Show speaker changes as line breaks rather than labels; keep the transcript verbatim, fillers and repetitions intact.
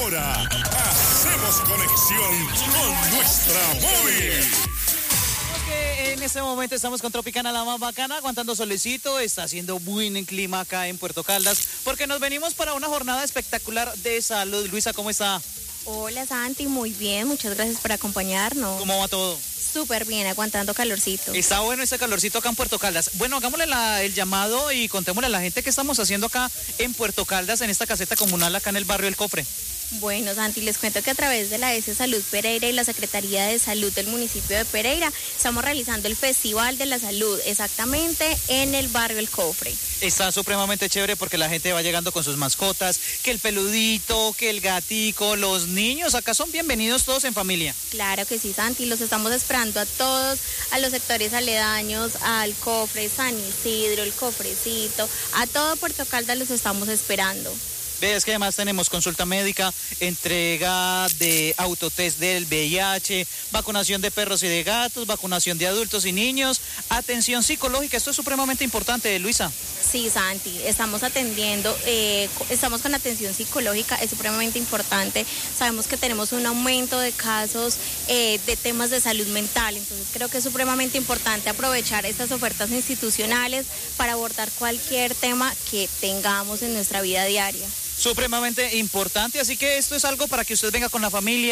ahora hacemos conexión con nuestra móvil.
En este momento estamos con Tropicana, la más bacana, aguantando solecito, está haciendo buen clima acá en Puerto Caldas, porque nos venimos para una jornada espectacular de salud. Luisa, ¿cómo está?
Hola Santi, muy bien, muchas gracias por acompañarnos.
¿Cómo va todo?
Súper bien, aguantando calorcito.
Está bueno ese calorcito acá en Puerto Caldas. Bueno, hagámosle la, el llamado y contémosle a la gente qué estamos haciendo acá en Puerto Caldas, en esta caseta comunal acá en el barrio El Cofre.
Bueno, Santi, les cuento que a través de la S Salud Pereira y la Secretaría de Salud del municipio de Pereira estamos realizando el Festival de la Salud exactamente en el barrio El Cofre.
Está supremamente chévere porque la gente va llegando con sus mascotas, que el peludito, que el gatico, los niños, acá son bienvenidos todos en familia.
Claro que sí, Santi, los estamos esperando a todos, a los sectores aledaños, al Cofre, San Isidro, el Cofrecito, a todo Puerto Caldas los estamos esperando.
Ves que además tenemos consulta médica, entrega de autotest del V I H, vacunación de perros y de gatos, vacunación de adultos y niños, atención psicológica. Esto es supremamente importante, Luisa.
Sí, Santi, estamos atendiendo, eh, estamos con atención psicológica, es supremamente importante. Sabemos que tenemos un aumento de casos eh, de temas de salud mental, entonces creo que es supremamente importante aprovechar estas ofertas institucionales para abordar cualquier tema que tengamos en nuestra vida diaria.
Supremamente importante, así que esto es algo para que usted venga con la familia.